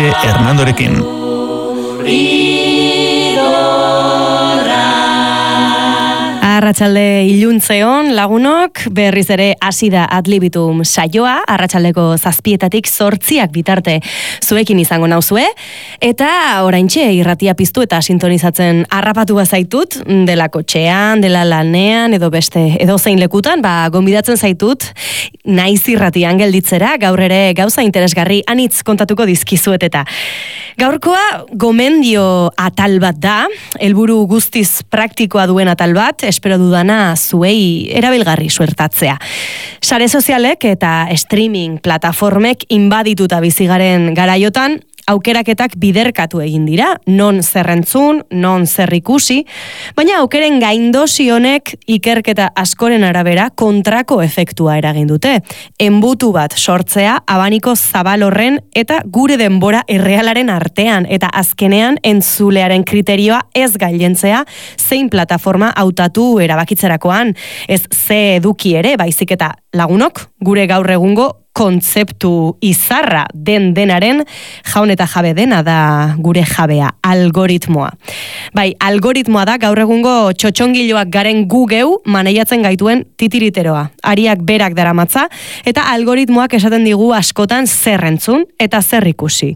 Maite Hernandorekin. Arratsalde iluntzeon lagunok, berriz ere hasi da Adlibitum saioa, arratsaldeko 7:00 8:00 bitarte zuekin izango nauzue, eta oraintxe irratia piztu eta sintonizatzen harrapatu bazaitut, dela kotxean, dela lanean, edo beste edozein lekutan, gonbidatzen zaitut, naiz irratian gelditzera, gaur ere gauza interesgarri anitz kontatuko dizkizuet eta. Gaurkoa gomendio atal bat da, helburu guztiz praktikoa duen atal bat, espero dudana zuei erabilgarri suertatzea. Sare sozialek eta streaming plataformek inbadituta bizigaren garaiotan, aukeraketak biderkatu egin dira, non zerrentzun, non zer ikusi, baina aukeren gaindosi honek ikerketa askoren arabera kontrako efektua eragin dute. Enbutu bat sortzea abaniko zabal horren eta gure denbora errealaren artean, eta azkenean entzulearen kriterioa ez gailentzea zein plataforma hautatu erabakitzerakoan, ez ze eduki ere, baizik eta lagunok gure gaur egungo kontzeptu izarra denaren jaun eta jabe dena da gure jabea, algoritmoa. Bai, algoritmoa da gaur egungo txotxongiloak garen gu geu maneiatzen gaituen titiriteroa. Ariak berak daramatza eta algoritmoak esaten digu askotan zer entzun eta zer ikusi.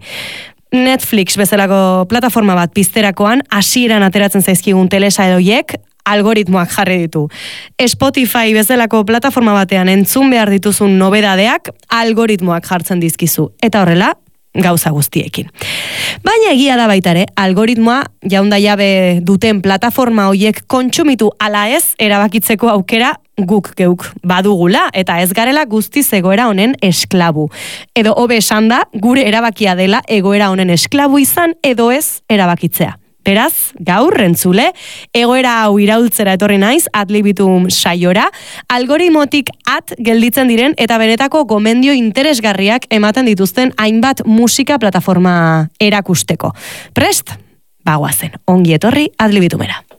Netflix bezalako plataforma bat pizterakoan hasieran ateratzen zaizkigun telesaioiek algoritmoak jarri ditu. Spotify bezalako plataforma batean entzun behar dituzun nobedadeak algoritmoak jartzen dizkizu. Eta horrela, gauza guztiekin. Baina egia da baitare, algoritmoa jaunda jabe duten plataforma hoiek kontsumitu ala ez erabakitzeko aukera guk geuk badugula, eta ez garela guztiz egoera honen esklabu. Edo hobe esan da, gure erabakia dela egoera honen esklabu izan edo ez erabakitzea. Beraz, gaur, entzule, egoera hau iraultzera etorri naiz, Adlibitum saiora, algoritmotik gelditzen diren eta benetako gomendio interesgarriak ematen dituzten hainbat musika plataforma erakusteko. Prest? Bagoazen, ongi etorri Adlibitumera.